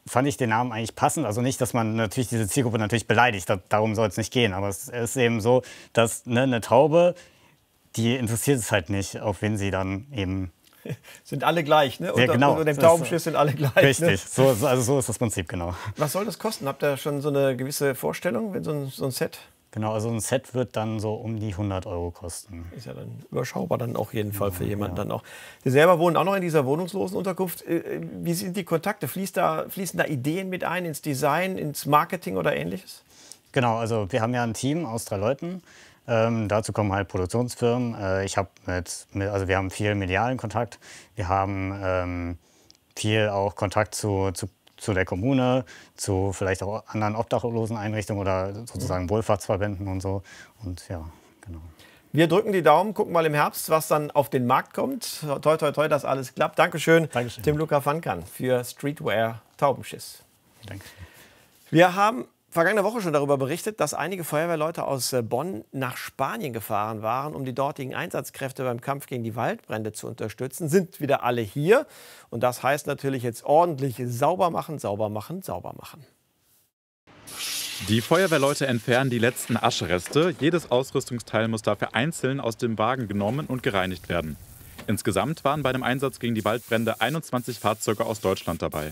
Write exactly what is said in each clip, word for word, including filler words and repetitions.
fand ich den Namen eigentlich passend. Also nicht, dass man natürlich diese Zielgruppe natürlich beleidigt, da, darum soll es nicht gehen. Aber es ist eben so, dass ne, eine Taube, die interessiert es halt nicht, auf wen sie dann eben... Sind alle gleich, ne? Ja, unter, genau. unter dem Taubenschiss sind alle gleich. Richtig, ne? so, also so ist das Prinzip, genau. Was soll das kosten? Habt ihr schon so eine gewisse Vorstellung, wenn so ein, so ein Set? Genau, also ein Set wird dann so um die hundert Euro kosten. Ist ja dann überschaubar dann auf jeden Fall für jemanden ja. dann auch. Sie selber wohnen auch noch in dieser wohnungslosen Unterkunft. Wie sind die Kontakte? Fließt da, fließen da Ideen mit ein ins Design, ins Marketing oder Ähnliches? Genau, also wir haben ja ein Team aus drei Leuten. Ähm, dazu kommen halt Produktionsfirmen. Äh, ich habe mit, mit, also wir haben viel medialen Kontakt. Wir haben ähm, viel auch Kontakt zu, zu, zu der Kommune, zu vielleicht auch anderen Obdachloseneinrichtungen oder sozusagen Wohlfahrtsverbänden und so. Und ja, genau. Wir drücken die Daumen, gucken mal im Herbst, was dann auf den Markt kommt. Toi, toi, toi, dass alles klappt. Dankeschön, Dankeschön. Tim Luca Vankan für Streetwear Taubenschiss. Danke. Wir haben vergangene Woche schon darüber berichtet, dass einige Feuerwehrleute aus Bonn nach Spanien gefahren waren, um die dortigen Einsatzkräfte beim Kampf gegen die Waldbrände zu unterstützen. Sind wieder alle hier. Und das heißt natürlich jetzt ordentlich sauber machen, sauber machen, sauber machen. Die Feuerwehrleute entfernen die letzten Aschereste. Jedes Ausrüstungsteil muss dafür einzeln aus dem Wagen genommen und gereinigt werden. Insgesamt waren bei dem Einsatz gegen die Waldbrände einundzwanzig Fahrzeuge aus Deutschland dabei.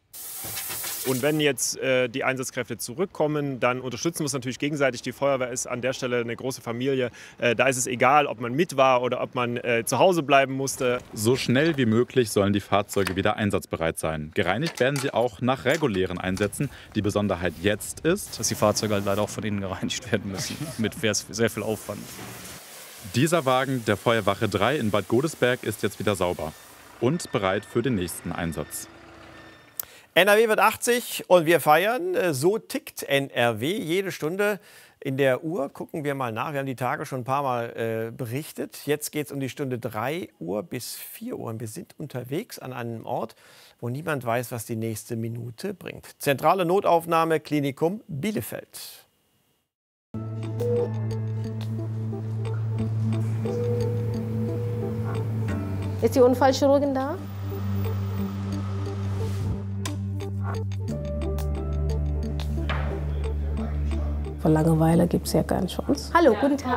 Und wenn jetzt äh, die Einsatzkräfte zurückkommen, dann unterstützen wir uns natürlich gegenseitig. Die Feuerwehr ist an der Stelle eine große Familie. Äh, da ist es egal, ob man mit war oder ob man äh, zu Hause bleiben musste. So schnell wie möglich sollen die Fahrzeuge wieder einsatzbereit sein. Gereinigt werden sie auch nach regulären Einsätzen. Die Besonderheit jetzt ist, dass die Fahrzeuge halt leider auch von innen gereinigt werden müssen, mit sehr viel Aufwand. Dieser Wagen der Feuerwache drei in Bad Godesberg ist jetzt wieder sauber und bereit für den nächsten Einsatz. N R W wird achtzig und wir feiern. So tickt N R W. Jede Stunde in der Uhr gucken wir mal nach. Wir haben die Tage schon ein paar Mal äh, berichtet. Jetzt geht es um die Stunde drei Uhr bis vier Uhr. Und wir sind unterwegs an einem Ort, wo niemand weiß, was die nächste Minute bringt. Zentrale Notaufnahme, Klinikum Bielefeld. Ist die Unfallchirurgin da? Vor Langeweile gibt es ja keine Chance. Hallo, guten Tag.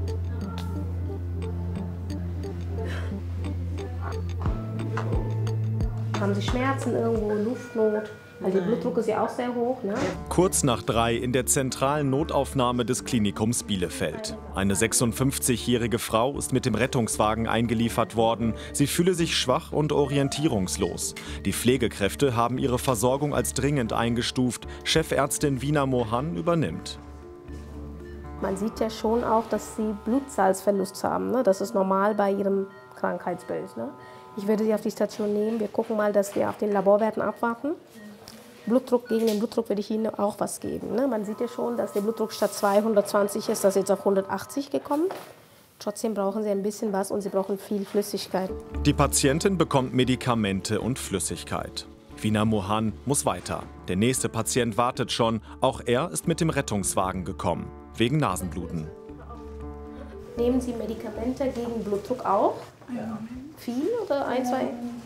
Haben Sie Schmerzen irgendwo, Luftnot? Weil der Blutdruck ist ja auch sehr hoch, ne? Kurz nach drei in der zentralen Notaufnahme des Klinikums Bielefeld. Eine sechsundfünfzigjährige Frau ist mit dem Rettungswagen eingeliefert worden. Sie fühle sich schwach und orientierungslos. Die Pflegekräfte haben ihre Versorgung als dringend eingestuft. Chefärztin Wina Mohan übernimmt. Man sieht ja schon auch, dass sie Blutsalzverlust haben, ne? Das ist normal bei ihrem Krankheitsbild, ne? Ich würde sie auf die Station nehmen. Wir gucken mal, dass wir auf den Laborwerten abwarten. Blutdruck, gegen den Blutdruck würde ich Ihnen auch was geben, ne? Man sieht ja schon, dass der Blutdruck statt zweihundertzwanzig ist, das ist jetzt auf hundertachtzig gekommen. Trotzdem brauchen Sie ein bisschen was und Sie brauchen viel Flüssigkeit. Die Patientin bekommt Medikamente und Flüssigkeit. Wina Mohan muss weiter. Der nächste Patient wartet schon. Auch er ist mit dem Rettungswagen gekommen, wegen Nasenbluten. Nehmen Sie Medikamente gegen Blutdruck auch? Ja. Viel oder ein, zwei?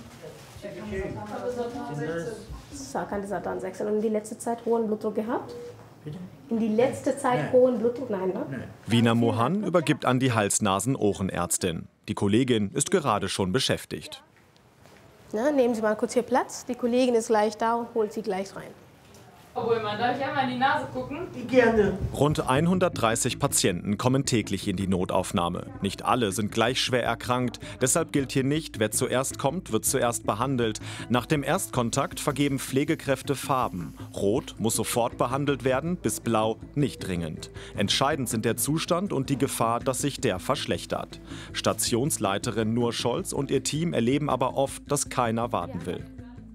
Sarkandisatan sechzehn. Und in die letzte Zeit hohen Blutdruck gehabt? In die letzte Zeit Nein. hohen Blutdruck? Nein, ne? Wina Mohan übergibt an die Hals-Nasen-Ohrenärztin. Die Kollegin ist gerade schon beschäftigt. Na, nehmen Sie mal kurz hier Platz. Die Kollegin ist gleich da und holt Sie gleich rein. Obwohl, man darf ich einmal in die Nase gucken? Gerne. Rund hundertdreißig Patienten kommen täglich in die Notaufnahme. Nicht alle sind gleich schwer erkrankt. Deshalb gilt hier nicht, wer zuerst kommt, wird zuerst behandelt. Nach dem Erstkontakt vergeben Pflegekräfte Farben. Rot muss sofort behandelt werden, bis blau nicht dringend. Entscheidend sind der Zustand und die Gefahr, dass sich der verschlechtert. Stationsleiterin Nur Scholz und ihr Team erleben aber oft, dass keiner warten will.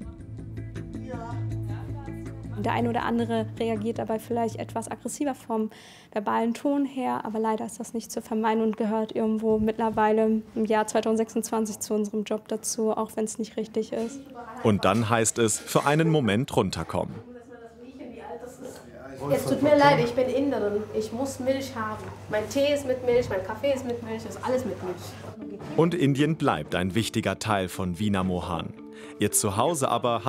Der eine oder andere reagiert dabei vielleicht etwas aggressiver vom verbalen Ton her, aber leider ist das nicht zu vermeiden und gehört irgendwo mittlerweile im Jahr zweitausendsechsundzwanzig zu unserem Job dazu, auch wenn es nicht richtig ist. Und dann heißt es, für einen Moment runterkommen. Es tut mir leid, ich bin Inderin. Ich muss Milch haben. Mein Tee ist mit Milch, mein Kaffee ist mit Milch, ist alles mit Milch. Und Indien bleibt ein wichtiger Teil von Wina Mohan. Ihr Zuhause aber hat